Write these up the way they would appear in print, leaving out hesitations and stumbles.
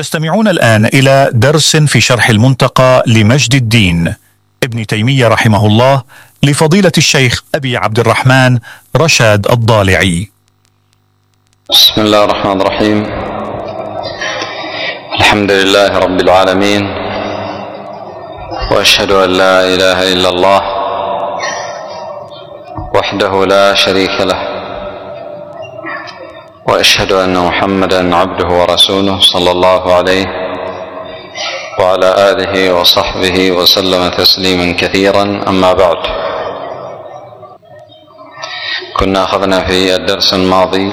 تستمعون الآن إلى درس في شرح المنتقى لمجد الدين ابن تيمية رحمه الله لفضيلة الشيخ أبي عبد الرحمن رشاد الضالعي. بسم الله الرحمن الرحيم. الحمد لله رب العالمين، وأشهد أن لا إله إلا الله وحده لا شريك له، وأشهد أن محمدًا عبده ورسوله صلى الله عليه وعلى آله وصحبه وسلم تسليمًا كثيرًا. أما بعد، كنا أخذنا في الدرس الماضي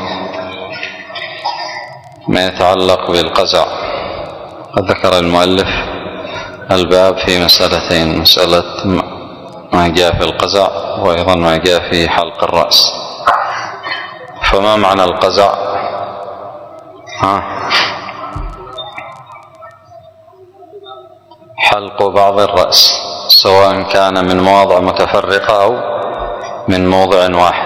ما يتعلق بالقزع. قد ذكر المؤلف الباب في مسألتين: مسألة ما جاء في القزع، وأيضا ما جاء في حلق الرأس. فما معنى القزع؟ حلق بعض الرأس، سواء كان من مواضع متفرقة أو من موضع واحد،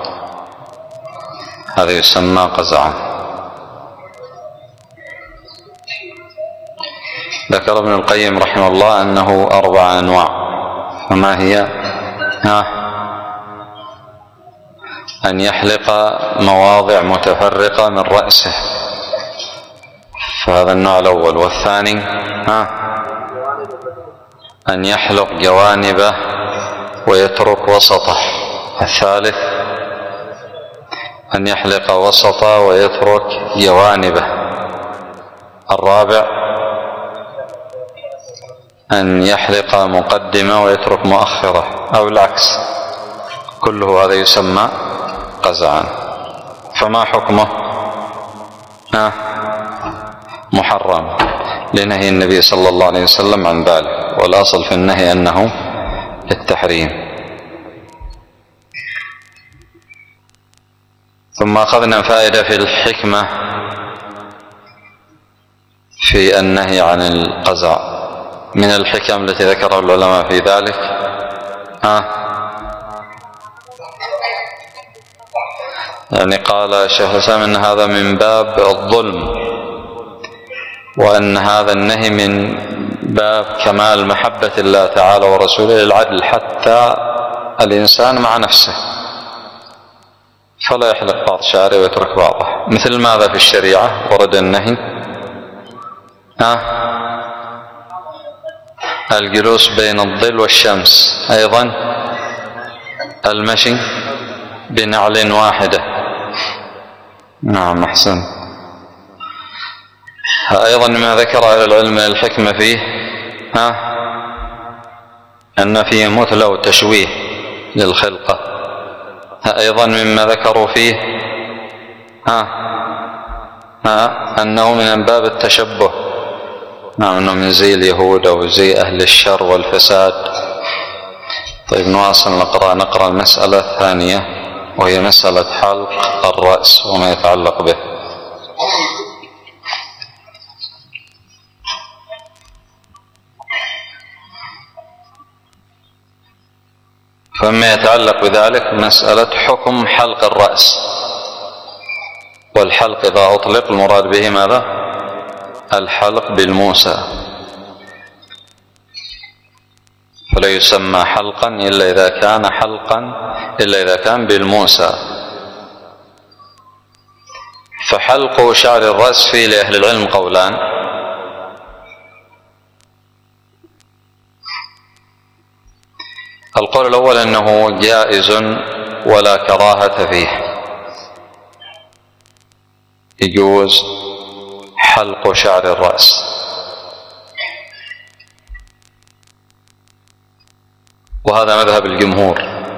هذا يسمى قزعا. ذكر ابن القيم رحمه الله أنه 4 أنواع. فما هي؟ أن يحلق مواضع متفرقة من رأسه، فهذا النوع الأول. والثاني أن يحلق جوانبه ويترك وسطه. الثالث أن يحلق وسطه ويترك جوانبه. الرابع أن يحلق مقدمة ويترك مؤخرة، أو العكس. كله هذا يسمى قزعا. فما حكمه؟ محرم لنهي النبي صلى الله عليه وسلم عن ذلك، والأصل في النهي أنه التحريم. ثم أخذنا فائدة في الحكمة في النهي عن القزع. من الحكم التي ذكرها العلماء في ذلك يعني قال شيخ الإسلام أن هذا من باب الظلم، وأن هذا النهي من باب كمال محبة الله تعالى ورسوله للعدل حتى الإنسان مع نفسه، فلا يحلق بعض شعره ويترك بعضه. مثل ماذا في الشريعة ورد النهي؟ الجلوس بين الظل والشمس، أيضا المشي بنعل واحدة. نعم، أحسن. أيضا ما ذكر أهل العلم الحكمة فيه أن فيه مثل وتشويه للخلقة. أيضا مما ذكروا فيه أنه من باب التشبه، نعم، أنه من زي اليهود أو زي أهل الشر والفساد. طيب، نواصل نقرأ المسألة الثانية، وهي مسألة حلق الرأس وما يتعلق به. فما يتعلق بذلك مسألة حكم حلق الرأس. والحلق إذا أطلق المراد به ماذا؟ الحلق بالموسى، فلا يسمى حلقا إلا إذا كان بالموسى. فحلق شعر الرأس فيه لأهل العلم قولان: القول الأول أنه جائز ولا كراهة فيه، يجوز حلق شعر الرأس. وهذا مذهب الجمهور،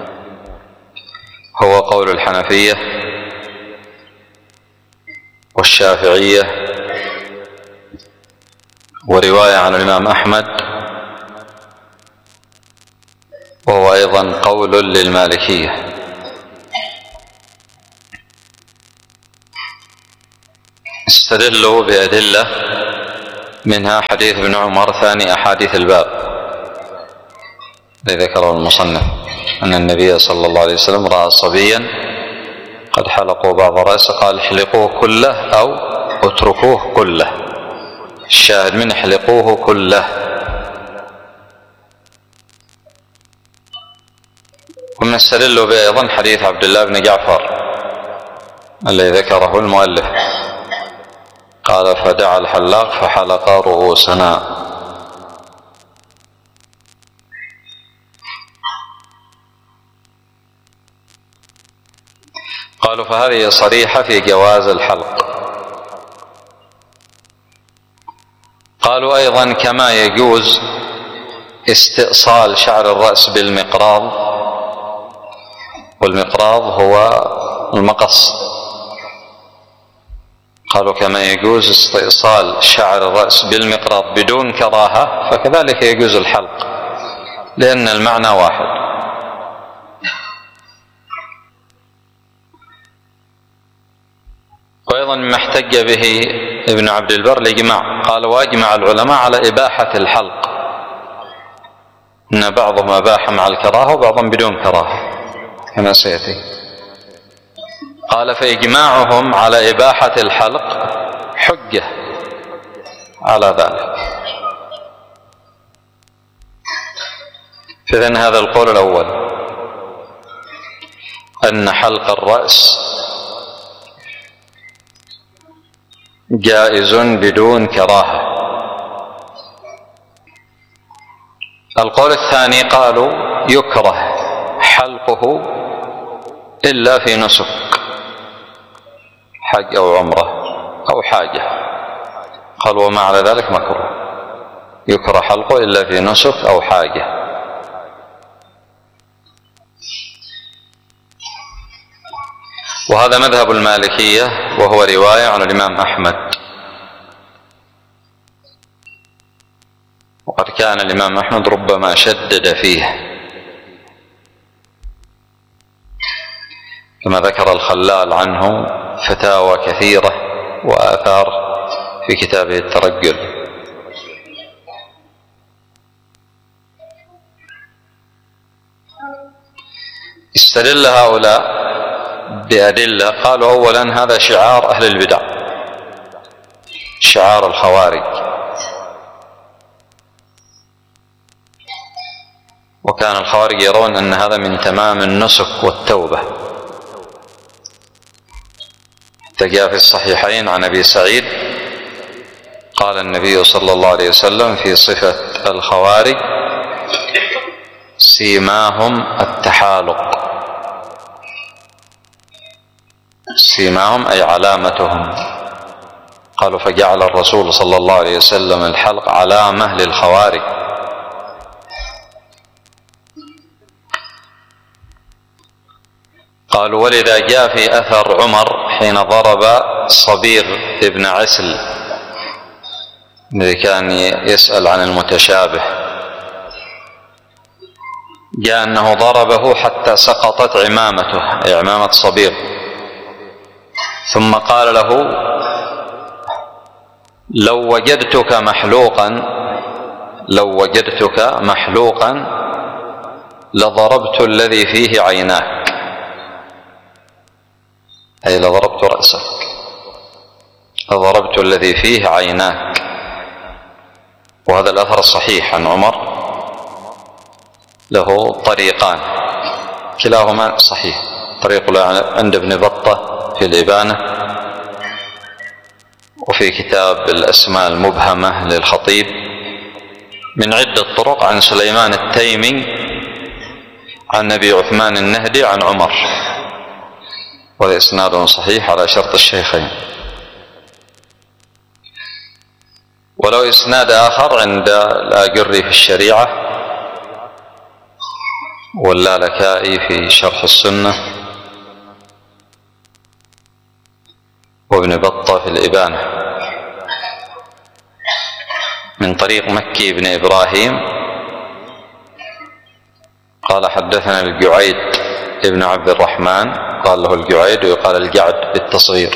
هو قول الحنفية والشافعية، ورواية عن الإمام أحمد، وهو أيضا قول للمالكية. استدلوا بأدلة، منها حديث ابن عمر ثاني أحاديث الباب الذي ذكره المصنف، أن النبي صلى الله عليه وسلم رأى صبيا قد حلقوا بعض رأسه قال احلقوه كله أو اتركوه كله. الشاهد من احلقوه كله. ونستدل به أيضا حديث عبد الله بن جعفر الذي ذكره المؤلف، قال فدعا الحلاق فحلق رؤوسنا. قالوا فهذه صريحة في جواز الحلق. قالوا أيضا كما يجوز استئصال شعر الرأس بالمقراض، والمقراض هو المقص. قالوا كما يجوز استئصال شعر الرأس بالمقراض بدون كراهة، فكذلك يجوز الحلق، لأن المعنى واحد. وأيضا مما احتج به ابن عبد البر الإجماع، قال وأجمع العلماء على إباحة الحلق، إن بعضهم أباح مع الكراهة وبعضهم بدون كراهة كما سيأتي. قال فإجماعهم على إباحة الحلق حجة على ذلك. فإذن هذا القول الأول أن حلق الرأس جائز بدون كراهة. القول الثاني قالوا يكره حلقه إلا في نسك، حج أو عمرة أو حاجة. قالوا وما على ذلك مكروه، يكره حلقه إلا في نسك أو حاجة. وهذا مذهب المالكية، وهو رواية عن الإمام أحمد. وقد كان الإمام أحمد ربما شدد فيه، كما ذكر الخلال عنه فتاوى كثيرة وآثار في كتابه الترجل. استدل هؤلاء بأدلة. قالوا أولا هذا شعار أهل البدع، شعار الخوارج، وكان الخوارج يرون أن هذا من تمام النسك والتوبة. حتى جاء في الصحيحين عن أبي سعيد قال النبي صلى الله عليه وسلم في صفة الخوارج سيماهم التحالق، سيماهم أي علامتهم. قالوا فجعل الرسول صلى الله عليه وسلم الحلق علامة للخوارج. قالوا ولذا جاء في أثر عمر حين ضرب صبيغ ابن عسل الذي كان يسأل عن المتشابه، جاء أنه ضربه حتى سقطت عمامته، أي عمامة صبيغ، ثم قال له لو وجدتك محلوقا لضربت الذي فيه عيناك، أي لضربت رأسك، لضربت الذي فيه عيناك. وهذا الأثر الصحيح عن عمر له طريقان كلاهما صحيح. طريق عند ابن بطة في الإبانة، وفي كتاب الأسماء المبهمة للخطيب من عدة طرق عن سليمان التيمي عن أبي عثمان النهدي عن عمر، وهذا إسناد صحيح على شرط الشيخين. ولو إسناد آخر عند الآجري في الشريعة واللالكائي في شرح السنة وابن بطة في الإبانة من طريق مكي بن إبراهيم قال حدثنا الجعيد ابن عبد الرحمن، قال له الجعيد ويقال الجعد بالتصغير،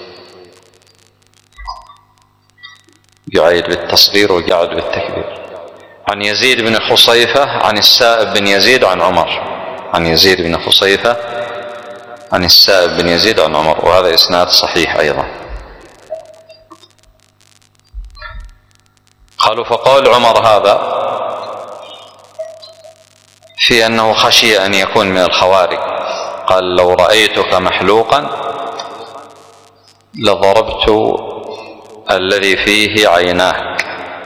جعيد بالتصغير وجعد بالتكبير، عن يزيد بن خصيفة عن السائب بن يزيد عن عمر، عن يزيد بن خصيفة عن السائب بن يزيد عن عمر، وهذا إسناد صحيح أيضا. قالوا فقول عمر هذا في أنه خشي أن يكون من الخوارج، قال لو رأيتك محلوقا لضربت الذي فيه عيناك.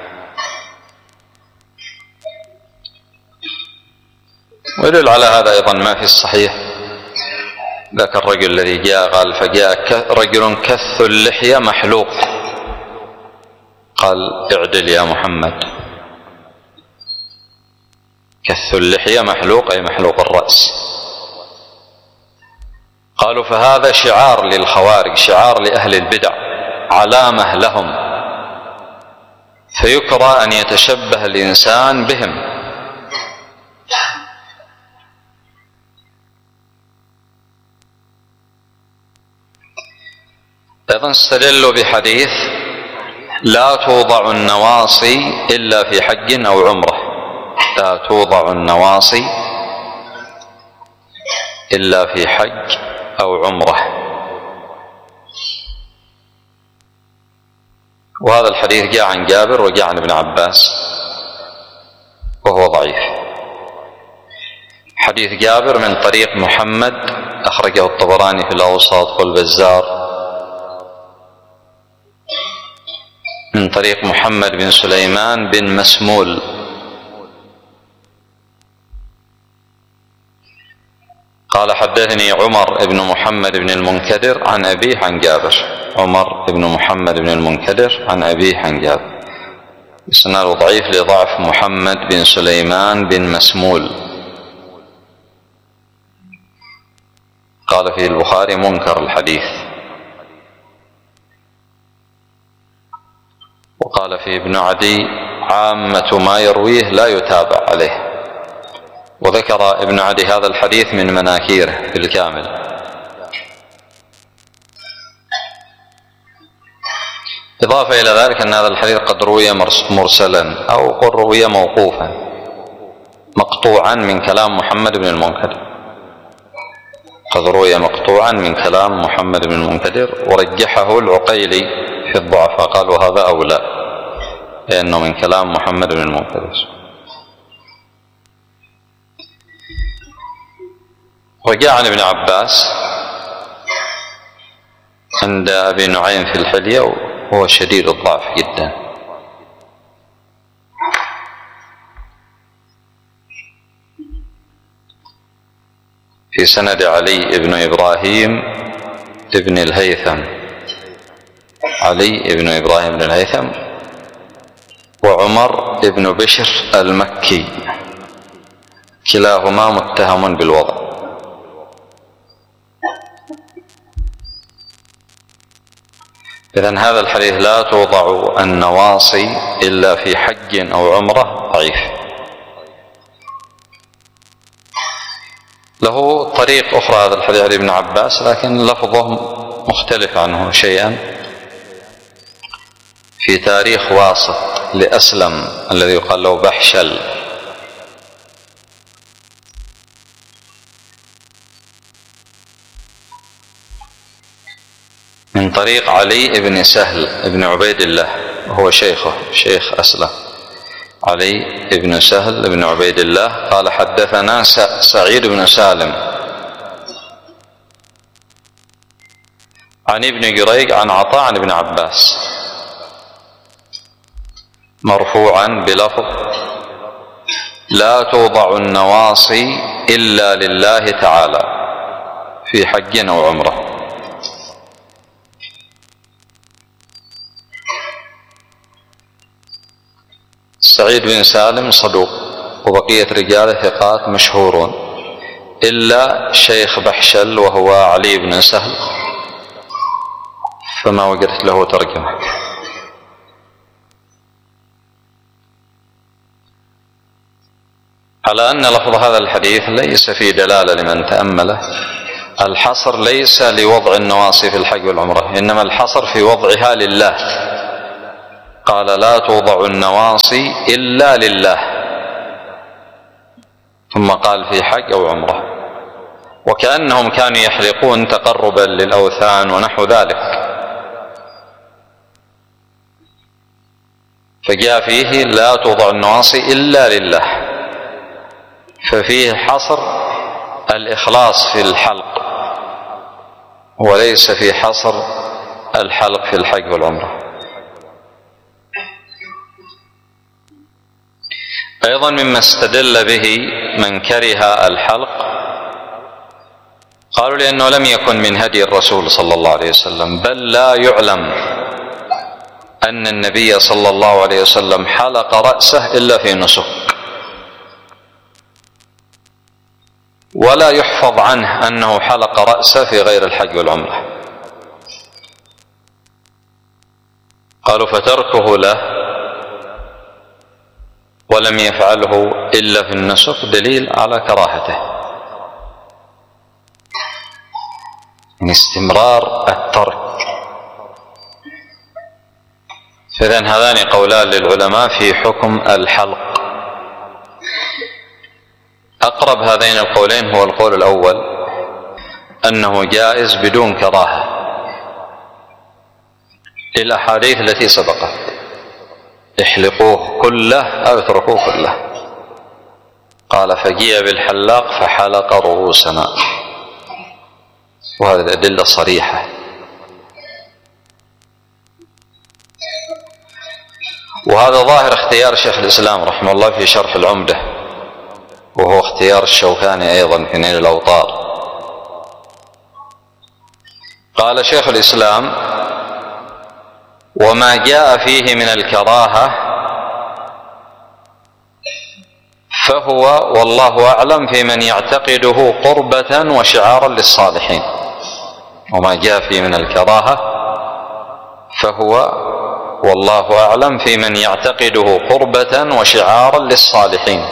ويدل على هذا أيضا ما في الصحيح ذاك الرجل الذي جاء قال فجاء رجل كث اللحية محلوق، قال اعدل يا محمد. كث اللحية محلوق أي محلوق الرأس. قالوا فهذا شعار للخوارج، شعار لأهل البدع، علامة لهم، فيكره أن يتشبه الإنسان بهم. أيضا استدلوا بحديث لا توضع النواصي إلا في حج أو عمرة، لا توضع النواصي إلا في حج أو عمرة. وهذا الحديث جاء عن جابر وجاء عن ابن عباس وهو ضعيف. حديث جابر من طريق محمد أخرجه الطبراني في الأوسط والبزار من طريق محمد بن سليمان بن مسمول قال حدثني عمر بن محمد بن المنكدر عن أبيه عن جابر. عمر بن محمد بن المنكدر عن أبيه عن جابر، إسناده ضعيف لضعف محمد بن سليمان بن مسمول. قال فيه البخاري منكر الحديث، وقال فيه ابن عدي عامة ما يرويه لا يتابع عليه. وذكر ابن عدي هذا الحديث من مناكيره في الكامل. إضافة إلى ذلك أن هذا الحديث قد روي مرسلا أو قد روي موقوفا مقطوعا من كلام محمد بن المنكدر، قد روي مقطوعا من كلام محمد بن المنكدر، ورجحه العقيلي في الضعفاء، قال وهذا أولى لأنه من كلام محمد بن المنكدر. وجاء عن ابن عباس عند أبي نعيم في الحلية وهو شديد الضعف جدا. في سند علي بن إبراهيم بن الهيثم، علي بن إبراهيم بن الهيثم وعمر بن بشر المكي كلاهما متهم بالوضع. إذن هذا الحديث لا توضع النواصي إلا في حج أو عمرة ضعيف. له طريق أخرى هذا الحديث عن ابن عباس لكن لفظه مختلف عنه شيئا، في تاريخ واسط لأسلم الذي يقال له بحشل، من طريق علي بن سهل بن عبيد الله وهو شيخه شيخ أسلم، علي بن سهل بن عبيد الله قال حدثنا سعيد بن سالم عن ابن جريج عن عطاء عن ابن عباس مرفوعا بلفظ لا توضع النواصي إلا لله تعالى في حج أو عمرة. سعيد بن سالم صدوق وبقية رجاله ثقات مشهورون إلا شيخ بحشل وهو علي بن سهل فما وجدت له ترجمة. على أن لفظ هذا الحديث ليس فيه دلالة لمن تأمله. الحصر ليس لوضع النواصي في الحج والعمرة، إنما الحصر في وضعها لله. قال لا توضع النواصي إلا لله، ثم قال في حج أو عمرة، وكأنهم كانوا يحلقون تقربا للأوثان ونحو ذلك، فجاء فيه لا توضع النواصي إلا لله، ففيه حصر الإخلاص في الحلق وليس في حصر الحلق في الحج والعمرة. أيضا مما استدل به من كره الحلق قالوا لأنه لم يكن من هدي الرسول صلى الله عليه وسلم، بل لا يعلم أن النبي صلى الله عليه وسلم حلق رأسه إلا في نسك، ولا يحفظ عنه أنه حلق رأسه في غير الحج والعمرة. قالوا فتركه له ولم يفعله إلا في النسك دليل على كراهته، من استمرار الترك. فإذن هذان قولان للعلماء في حكم الحلق. أقرب هذين القولين هو القول الأول، أنه جائز بدون كراهة للأحاديث التي سبقت: احلقوه كله أو اتركوه كله. قال فجيء بالحلاق فحلق رؤوسنا، وهذه الأدلة صريحة. وهذا ظاهر اختيار شيخ الإسلام رحمه الله في شرح العمدة، وهو اختيار الشوكاني أيضا في نيل الأوطار. قال شيخ الإسلام: وما جاء فيه من الكراهة فهو والله أعلم في من يعتقده قربة وشعارا للصالحين. وما جاء فيه من الكراهة فهو والله أعلم في من يعتقده قربة وشعارا للصالحين.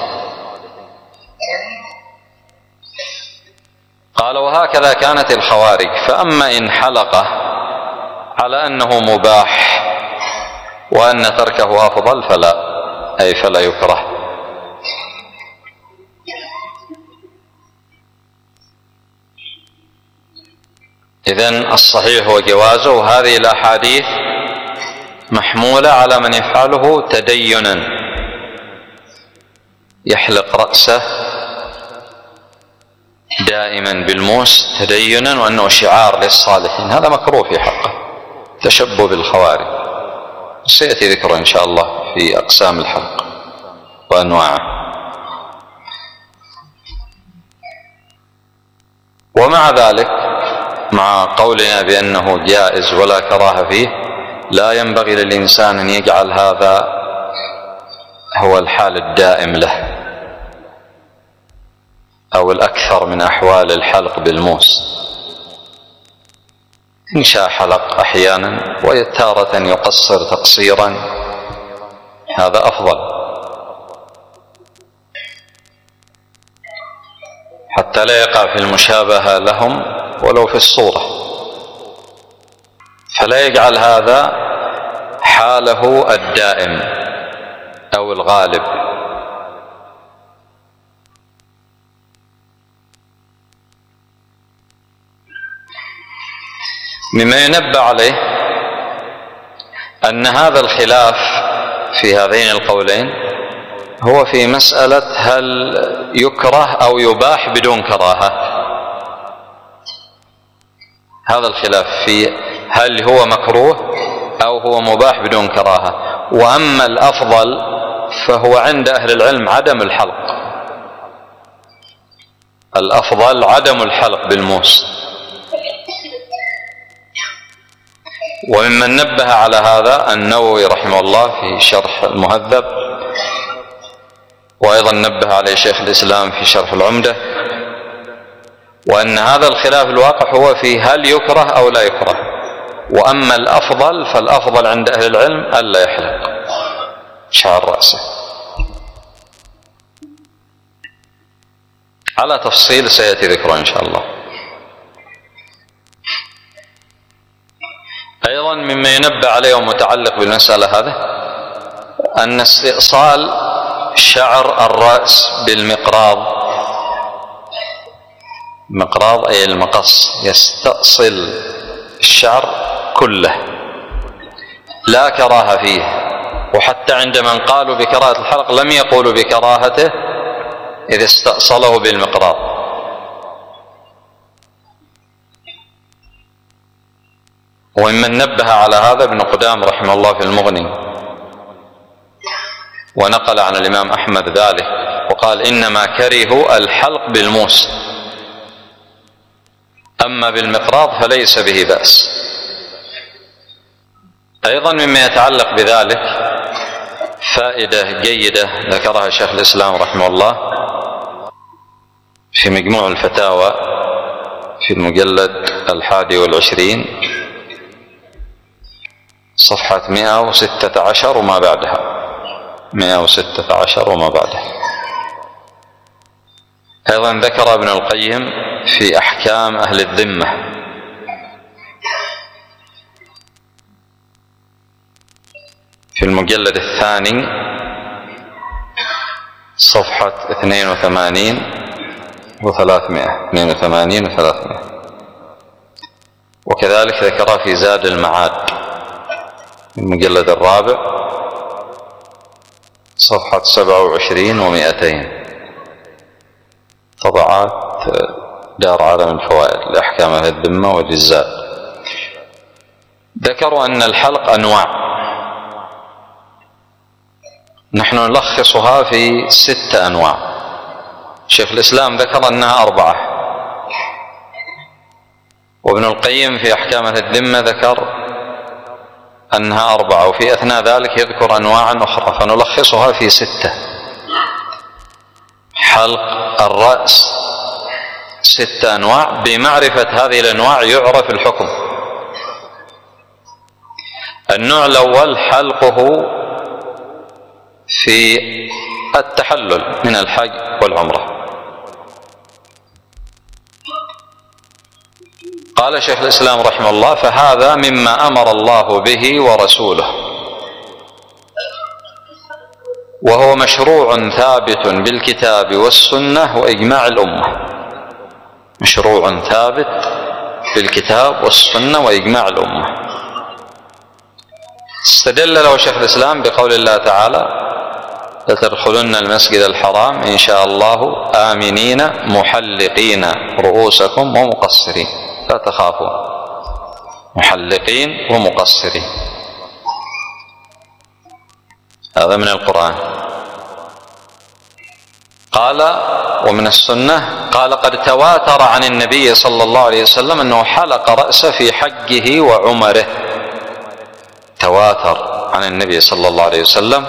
قال: وهكذا كانت الخوارج، فأما إن حلقه على أنه مباح وأن تركه أفضل فلا يكره. إذن الصحيح هو جوازه، وهذه الأحاديث محمولة على من يفعله تدينا، يحلق رأسه دائما بالموس تدينا وأنه شعار للصالحين، هذا مكروه في حقه، تشبه بالخوارج، سيأتي ذكره إن شاء الله في أقسام الحلق وأنواعه. ومع ذلك، مع قولنا بأنه جائز ولا كراهة فيه، لا ينبغي للإنسان أن يجعل هذا هو الحال الدائم له أو الأكثر من أحوال الحلق بالموس. إن شاء حلق أحيانا وتارة يقصر تقصيرا، هذا أفضل، حتى لا يقع في المشابهة لهم ولو في الصورة، فلا يجعل هذا حاله الدائم أو الغالب. مما ينبه عليه أن هذا الخلاف في هذين القولين هو في مسألة هل يكره أو يباح بدون كراهة. هذا الخلاف في هل هو مكروه أو هو مباح بدون كراهة. وأما الأفضل فهو عند أهل العلم عدم الحلق، الأفضل عدم الحلق بالموس. وممن نبه على هذا النووي رحمه الله في شرح المهذب، وأيضا نبه عليه شيخ الإسلام في شرح العمدة، وأن هذا الخلاف الواقع هو في هل يكره أو لا يكره. وأما الأفضل فالأفضل عند أهل العلم ألا يحلق شعر رأسه، على تفصيل سيأتي ذكره إن شاء الله. أيضا مما ينبه عليه ومتعلق بالمسألة هذا أن استئصال شعر الرأس بالمقراض، مقراض أي المقص، يستأصل الشعر كله، لا كراهة فيه، وحتى عند من قالوا بكراهة الحلق لم يقولوا بكراهته إذ استأصله بالمقراض. وممن نبه على هذا ابن قدام رحمه الله في المغني، ونقل عن الإمام أحمد ذلك وقال إنما كرهوا الحلق بالموس، أما بالمقراض فليس به بأس. أيضا مما يتعلق بذلك فائدة جيدة ذكرها شيخ الإسلام رحمه الله في مجموع الفتاوى في المجلد 21 صفحة 116 وما بعدها، 116 وما بعدها. أيضا ذكر ابن القيم في أحكام أهل الذمة في المجلد 2 صفحة 82 و300، 82 و300. وكذلك ذكر في زاد المعاد المجلد 4 صفحة 27 و200، طبعات دار عالم الفوائد لأحكام أهل الذمة والجزاء. ذكروا أن الحلق أنواع، نحن نلخصها في 6 أنواع. شيخ الإسلام ذكر أنها 4، وابن القيم في أحكام أهل الذمة ذكر أنها 4، وفي أثناء ذلك يذكر أنواعا أخرى، فنلخصها في 6. حلق الرأس 6 أنواع، بمعرفة هذه الأنواع يعرف الحكم. النوع الأول حلقه في التحلل من الحج والعمرة. قال شيخ الإسلام رحمه الله فهذا مما أمر الله به ورسوله، وهو مشروع ثابت بالكتاب والسنة وإجماع الأمة. مشروع ثابت بالكتاب والسنة وإجماع الأمة. استدل له شيخ الإسلام بقول الله تعالى لتدخلن المسجد الحرام إن شاء الله آمنين محلقين رؤوسكم ومقصرين لا تخافون، محلقين ومقصرين. هذا من القرآن. قال ومن السنة قال قد تواتر عن النبي صلى الله عليه وسلم أنه حلق رأسه في حجه وعمره. تواتر عن النبي صلى الله عليه وسلم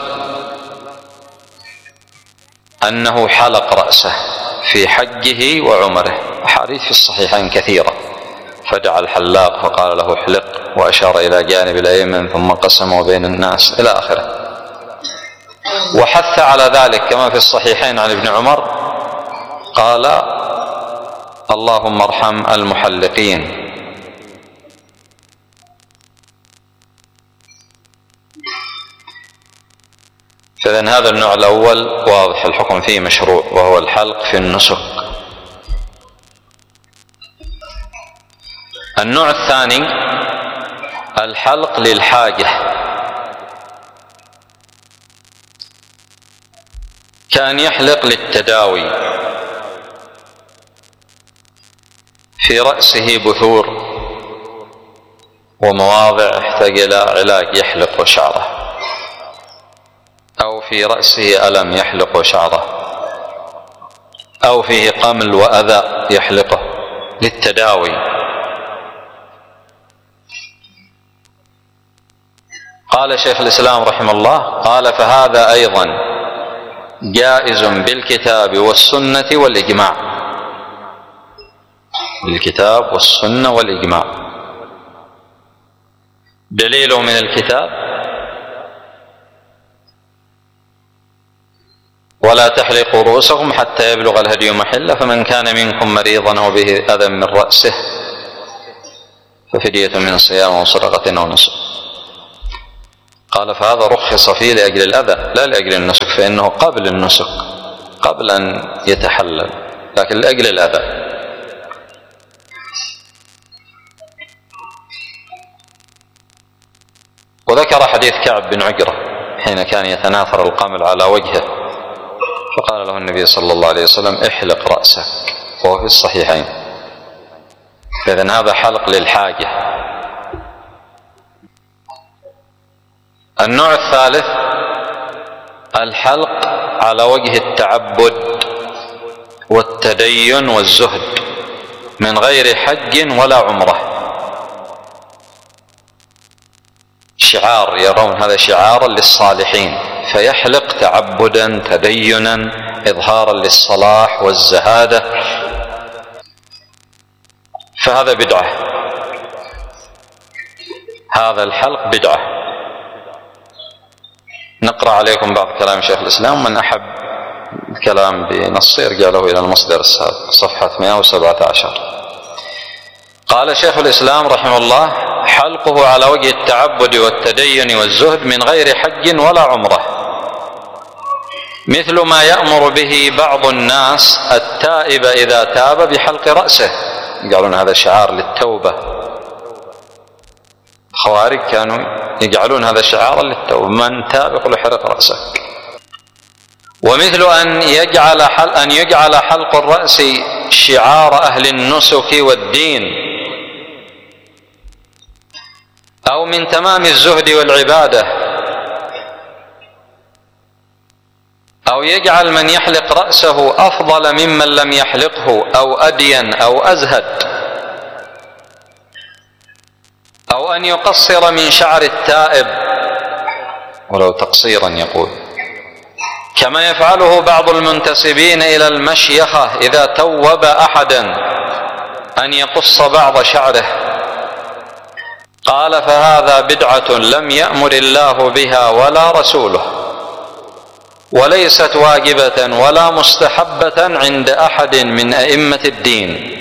أنه حلق رأسه في حجه وعمره. أحاديث في الصحيحين كثيرة، فدعا الحلاق فقال له احلق، وأشار إلى جانب الأيمن ثم قسمه بين الناس إلى آخره. وحث على ذلك كما في الصحيحين عن ابن عمر قال اللهم ارحم المحلقين. فإذن هذا النوع الأول واضح الحكم فيه مشروع، وهو الحلق في النسك. النوع الثاني الحلق للحاجة، كان يحلق للتداوي، في رأسه بثور ومواضع يحتاج إلى علاج يحلق شعره، أو في رأسه ألم يحلق شعره، أو فيه قمل وأذى يحلقه للتداوي. قال شيخ الإسلام رحمه الله قال فهذا أيضا جائز بالكتاب والسنة والإجماع. بالكتاب والسنة والإجماع. دليله من الكتاب ولا تحلقوا رؤوسكم حتى يبلغ الهدي محله فمن كان منكم مريضا أو به أذى من رأسه ففدية من صيام وصدقة أو نسك. قال فهذا رخص فيه لأجل الأذى لا لأجل النسك، فإنه قبل النسك قبل أن يتحلل، لكن لأجل الأذى. وذكر حديث كعب بن عجرة حين كان يتناثر القمل على وجهه، فقال له النبي صلى الله عليه وسلم احلق رأسك، وهو في الصحيحين. فإذن هذا حلق للحاجة. النوع الثالث الحلق على وجه التعبد والتدين والزهد من غير حج ولا عمرة، شعار، يرون هذا شعارا للصالحين، فيحلق تعبدا تدينا إظهارا للصلاح والزهادة، فهذا بدعة. هذا الحلق بدعة. نقرأ عليكم بعض كلام شيخ الإسلام، من أحب الكلام بنص يرجع له إلى المصدر السابق، صفحة 117. قال شيخ الإسلام رحمه الله: حلقه على وجه التعبد والتدين والزهد من غير حج ولا عمرة، مثل ما يأمر به بعض الناس التائب إذا تاب بحلق رأسه. يقولون هذا شعار للتوبة، خوارج كانوا يجعلون هذا شعارا للتوبة، من تاب يقول احرق رأسك. ومثل أن يجعل حلق الرأس شعار أهل النسك والدين، أو من تمام الزهد والعبادة، أو يجعل من يحلق رأسه أفضل ممن لم يحلقه، أو أدين أو أزهد، أو أن يقصر من شعر التائب ولو تقصيرا، يقول كما يفعله بعض المنتسبين إلى المشيخة إذا توب أحدا أن يقص بعض شعره. قال: فهذا بدعة لم يأمر الله بها ولا رسوله، وليست واجبة ولا مستحبة عند أحد من أئمة الدين.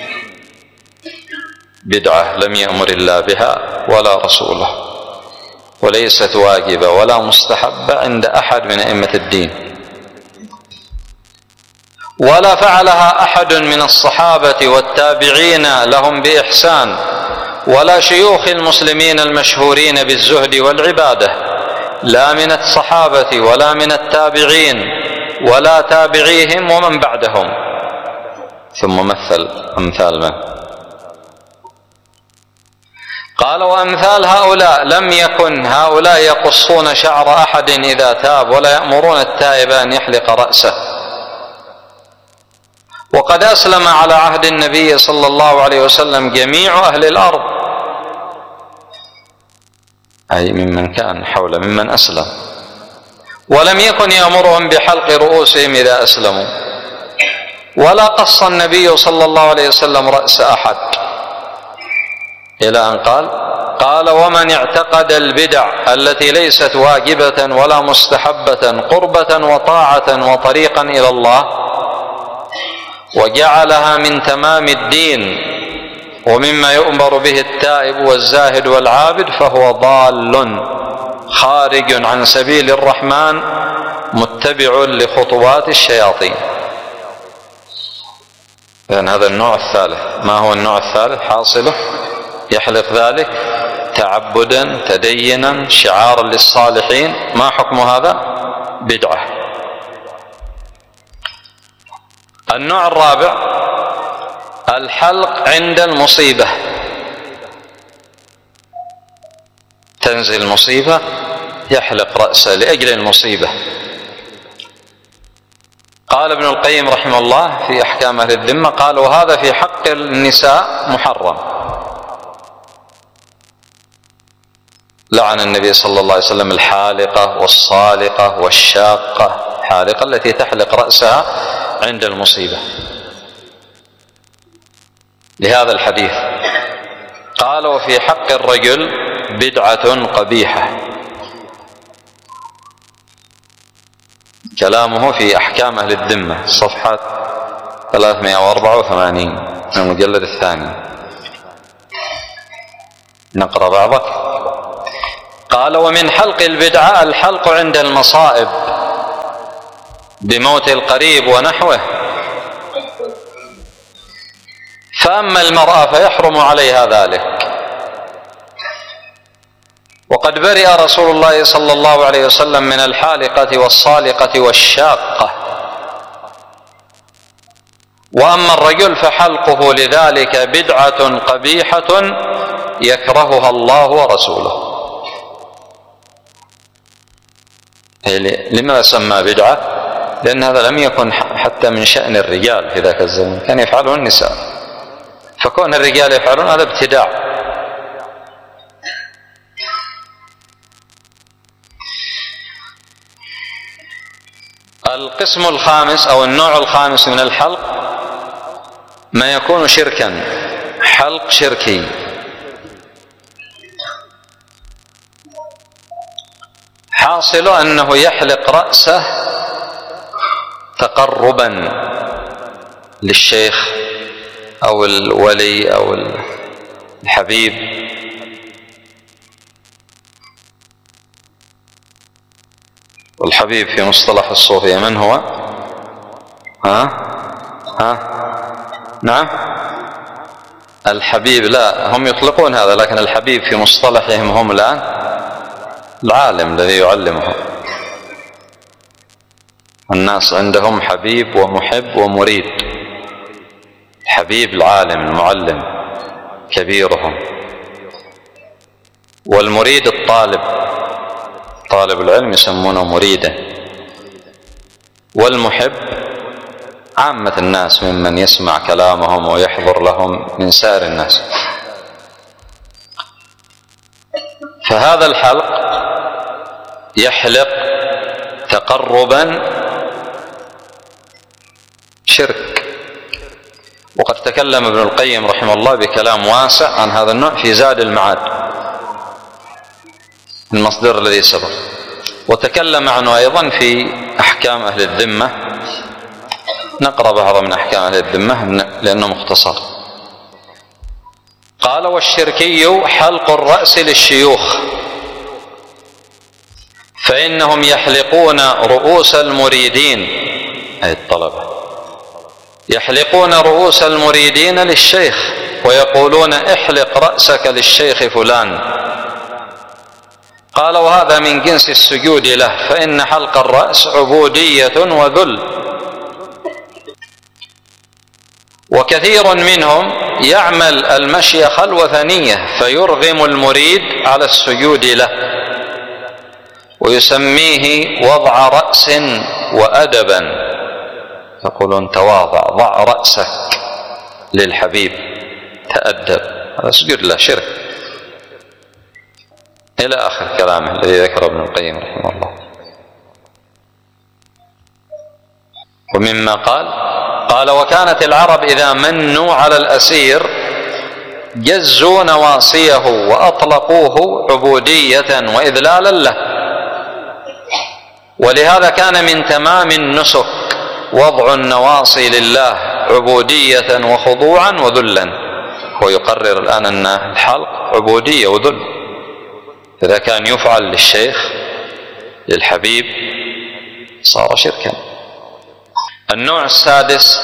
بدعة لم يأمر الله بها ولا رسوله، وليست واجبة ولا مستحبة عند أحد من أئمة الدين، ولا فعلها أحد من الصحابة والتابعين لهم بإحسان، ولا شيوخ المسلمين المشهورين بالزهد والعبادة، لا من الصحابة ولا من التابعين ولا تابعيهم ومن بعدهم. ثم مثل أمثال من؟ قال: وأمثال هؤلاء لم يكن هؤلاء يقصون شعر أحد إذا تاب، ولا يأمرون التائب أن يحلق رأسه. وقد أسلم على عهد النبي صلى الله عليه وسلم جميع أهل الأرض، أي ممن كان حول ممن أسلم، ولم يكن يأمرهم بحلق رؤوسهم إذا أسلموا، ولا قص النبي صلى الله عليه وسلم رأس أحد، إلى أن قال: ومن اعتقد البدع التي ليست واجبة ولا مستحبة قربة وطاعة وطريقا إلى الله، وجعلها من تمام الدين ومما يؤمر به التائب والزاهد والعابد، فهو ضال خارج عن سبيل الرحمن متبع لخطوات الشياطين. إذن هذا النوع الثالث. ما هو النوع الثالث؟ حاصله يحلق ذلك تعبدا تدينا شعارا للصالحين. ما حكم هذا؟ بدعة. النوع الرابع الحلق عند المصيبة، تنزل المصيبة يحلق رأسه لأجل المصيبة. قال ابن القيم رحمه الله في أحكام أهل الذمة، قال: وهذا في حق النساء محرم. لعن النبي صلى الله عليه وسلم الحالقة والصالقة والشاقة. الحالقة التي تحلق رأسها عند المصيبة، لهذا الحديث. قال: وفي حق الرجل بدعة قبيحة. كلامه في أحكام أهل الذمة، صفحة 384 من المجلد الثاني. نقرأ بعضه. قال: ومن حلق البدعة الحلق عند المصائب بموت القريب ونحوه. فأما المرأة فيحرم عليها ذلك، وقد برئ رسول الله صلى الله عليه وسلم من الحالقة والصالقة والشاقة. وأما الرجل فحلقه لذلك بدعة قبيحة يكرهها الله ورسوله. لماذا سمى بدعة؟ لأن هذا لم يكن حتى من شأن الرجال في ذاك الزمن، كان يفعله النساء، فكون الرجال يفعلون هذا ابتداع. القسم الخامس أو النوع الخامس من الحلق ما يكون شركا، حلق شركي. حاصل أنه يحلق رأسه تقربا للشيخ أو الولي أو الحبيب، والحبيب في مصطلح الصوفية من هو؟ نعم، الحبيب لا، هم يطلقون هذا، لكن الحبيب في مصطلحهم هم الآن العالم الذي يعلمهم. الناس عندهم حبيب ومحب ومريد. الحبيب العالم المعلم كبيرهم، والمريد الطالب، طالب العلم يسمونه مريدا، والمحب عامة الناس ممن يسمع كلامهم ويحضر لهم من سائر الناس. فهذا الحلق يحلق تقربا شرك. وقد تكلم ابن القيم رحمه الله بكلام واسع عن هذا النوع في زاد المعاد، المصدر الذي سبق، وتكلم عنه أيضا في أحكام أهل الذمة. نقرأ بعض من أحكام أهل الذمة لأنه مختصر. قال: والشركي حلق الرأس للشيوخ، فإنهم يحلقون رؤوس المريدين، أي الطلبة، يحلقون رؤوس المريدين للشيخ ويقولون: احلق رأسك للشيخ فلان. قال: وهذا من جنس السجود له، فإن حلق الرأس عبودية وذل. وكثير منهم يعمل المشيخ الوثنية فيرغم المريد على السجود له، ويسميه وضع رأس وأدبا، يقولون تواضع، ضع رأسك للحبيب، تأدب، هذا سجود له، شرك، إلى آخر كلامه الذي ذكره ابن القيم رحمه الله. ومما قال: وكانت العرب إذا منوا على الأسير جزوا نواصيه وأطلقوه عبودية وإذلالا له، ولهذا كان من تمام النسك وضع النواصي لله عبودية وخضوعا وذلا. هو يقرر الآن أن الحلق عبودية وذل، إذا كان يفعل للشيخ للحبيب صار شركا. النوع السادس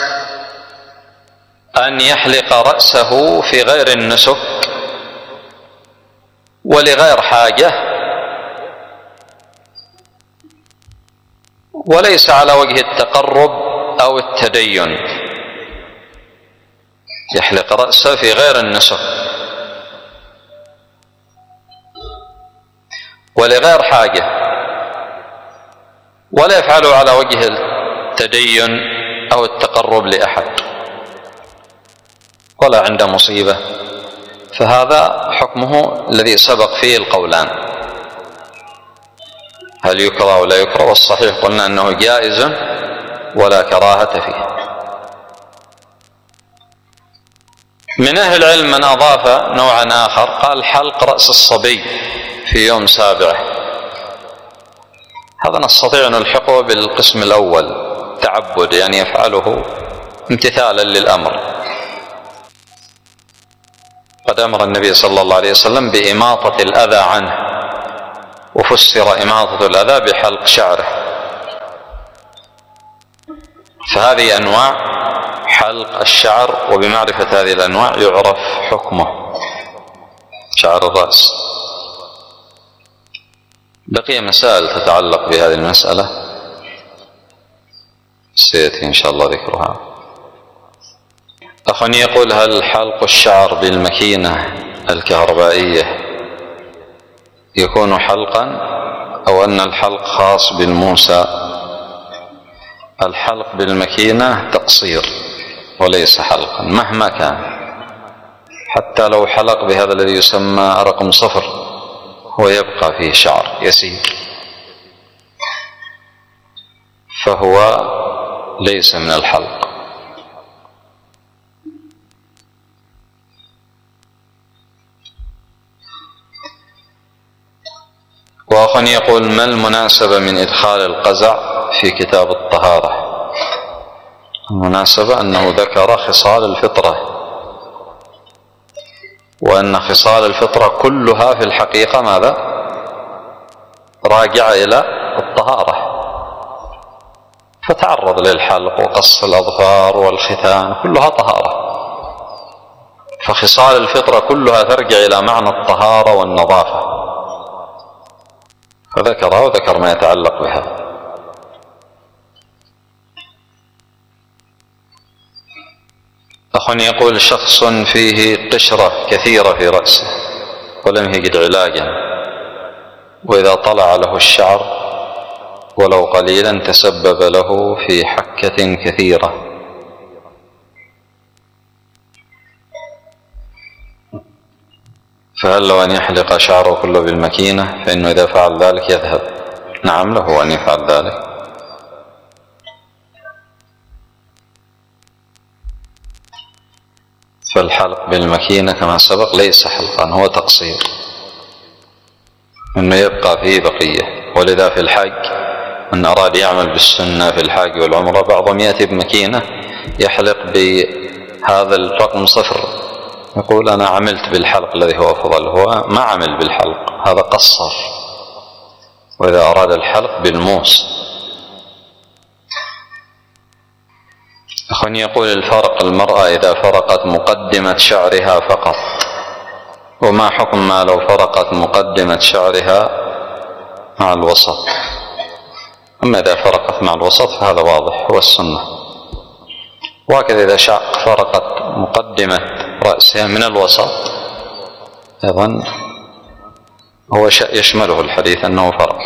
أن يحلق رأسه في غير النسك ولغير حاجة، وليس على وجه التقرب أو التدين. يحلق رأسه في غير النسك ولغير حاجة، ولا يفعله على وجه التدين أو التقرب لأحد، ولا عند مصيبة، فهذا حكمه الذي سبق فيه القولان، هل يكره ولا يكره؟ والصحيح قلنا أنه جائز ولا كراهة فيه. من أهل العلم من أضاف نوعا آخر، قال: حلق رأس الصبي في يوم سابعه. هذا نستطيع أن نلحقه بالقسم الأول، تعبد، يعني يفعله امتثالا للأمر. قد أمر النبي صلى الله عليه وسلم بإماطة الأذى عنه، وفسر إماطة الأذى بحلق شعره. فهذه أنواع حلق الشعر، وبمعرفة هذه الأنواع يعرف حكمه، شعر الرأس. بقي مسائل تتعلق بهذه المسألة سيأتي إن شاء الله ذكرها. أخ يقول: هل حلق الشعر بالمكينة الكهربائية يكون حلقا أو أن الحلق خاص بالموسى؟ الحلق بالمكينة تقصير وليس حلقا مهما كان، حتى لو حلق بهذا الذي يسمى رقم 0 هو يبقى فيه شعر يسير، فهو ليس من الحلق. وأخ يقول: ما المناسبة من إدخال القزع في كتاب الطهارة؟ المناسبة أنه ذكر خصال الفطرة، وأن خصال الفطرة كلها في الحقيقة ماذا؟ راجعة إلى الطهارة، فتعرض للحلق وقص الأظفار والختان كلها طهارة، فخصال الفطرة كلها ترجع إلى معنى الطهارة والنظافة، فذكرها وذكر ما يتعلق بها. أخ يقول: شخص فيه قشرة كثيرة في رأسه ولم يجد علاجا، وإذا طلع له الشعر ولو قليلا تسبب له في حكة كثيرة، فهل له أن يحلق شعره كله بالمكينة؟ فإنه إذا فعل ذلك يذهب. نعم، له أن يفعل ذلك. فالحلق بالمكينة كما سبق ليس حلقا، هو تقصير، إنه يبقى فيه بقية. ولذا في الحج من أراد يعمل بالسنة في الحج والعمرة بعضهم يأتي بمكينة يحلق بهذا الرقم 0، يقول: أنا عملت بالحلق الذي هو أفضل. هو ما عمل بالحلق، هذا قصر. وإذا أراد الحلق بالموس. أخ يقول: الفرق المرأة إذا فرقت مقدمة شعرها فقط، وما حكم ما لو فرقت مقدمة شعرها مع الوسط؟ أما إذا فرقت مع الوسط فهذا واضح، هو السنة. وهكذا إذا فرقت مقدمة رأسها من الوسط أيضا هو يشمله الحديث أنه فرق.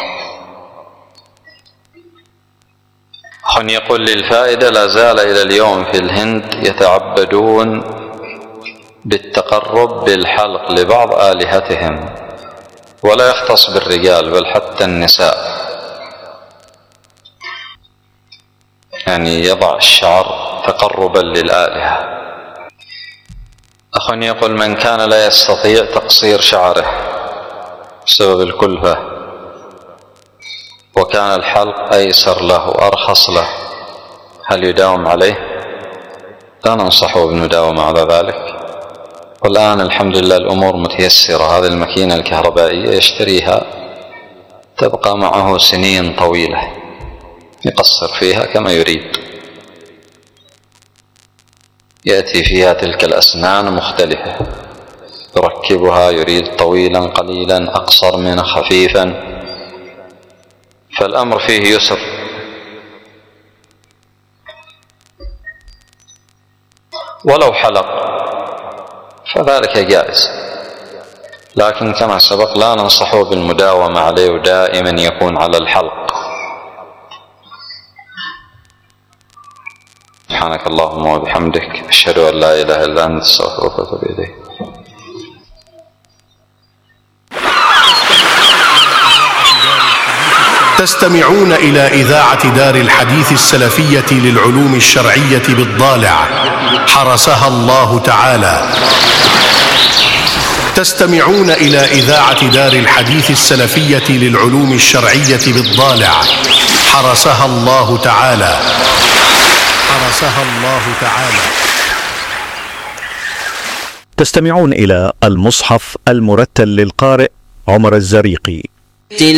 أخ يقول: للفائدة، لا زال إلى اليوم في الهند يتعبدون بالتقرب بالحلق لبعض آلهتهم، ولا يختص بالرجال بل حتى النساء، يعني يضع الشعر تقربا للآلهة. أخ يقول: من كان لا يستطيع تقصير شعره بسبب الكلفة وكان الحلق أيسر له وأرخص له، هل يداوم عليه؟ لا ننصحه بالمداومة على ذلك. والآن الحمد لله الأمور متيسرة، هذه الماكينة الكهربائية يشتريها تبقى معه سنين طويلة يقصر فيها كما يريد، يأتي فيها تلك الأسنان مختلفة يركبها، يريد طويلا قليلا أقصر منه خفيفا، فالأمر فيه يسر. ولو حلق فذلك جائز، لكن كما سبق لا ننصحه بالمداومة عليه ودائما يكون على الحلق. سبحانك اللهم وبحمدك، أشهد أن لا إله إلا أنت، أستغفرك وأتوب إليك. تستمعون إلى إذاعة دار الحديث السلفية للعلوم الشرعية بالضالع، حرسها الله تعالى. تستمعون إلى إذاعة دار الحديث السلفية للعلوم الشرعية بالضالع، حرسها الله تعالى. حرسها الله تعالى. تستمعون إلى المصحف المرتل للقارئ عمر الزريقي.